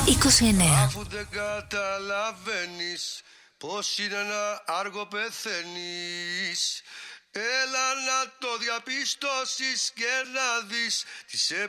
29. Αφού δεν καταλαβαίνεις πως είναι να άργο πεθαίνεις, έλα να το διαπιστώσεις και να δεις τι σε